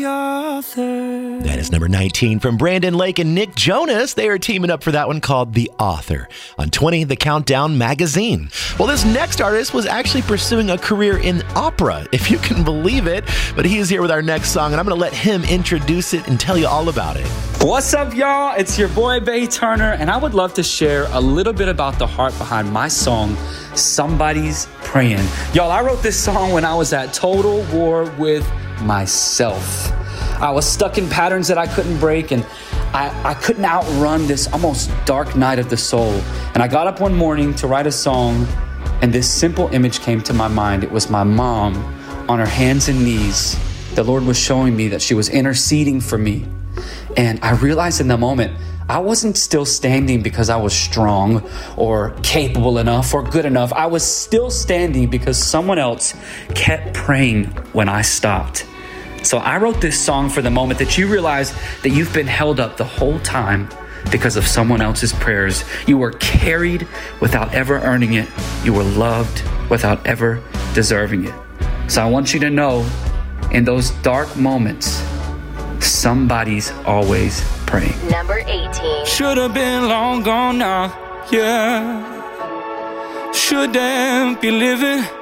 That is number 19 from Brandon Lake and Nick Jonas. They are teaming up for that one called The Author on 20, The Countdown magazine. Well, this next artist was actually pursuing a career in opera, if you can believe it. But he is here with our next song, and I'm going to let him introduce it and tell you all about it. What's up, y'all? It's your boy, Bay Turner, and I would love to share a little bit about the heart behind my song, Somebody's Praying. Y'all, I wrote this song when I was at total war with myself. I was stuck in patterns that I couldn't break, and I couldn't outrun this almost dark night of the soul. And I got up one morning to write a song, and this simple image came to my mind. It was my mom on her hands and knees. The Lord was showing me that she was interceding for me. And I realized in the moment, I wasn't still standing because I was strong or capable enough or good enough. I was still standing because someone else kept praying when I stopped. So I wrote this song for the moment that you realize that you've been held up the whole time because of someone else's prayers. You were carried without ever earning it. You were loved without ever deserving it. So I want you to know, in those dark moments, somebody's always praying. Number 18. Should have been long gone now, yeah. Shouldn't be living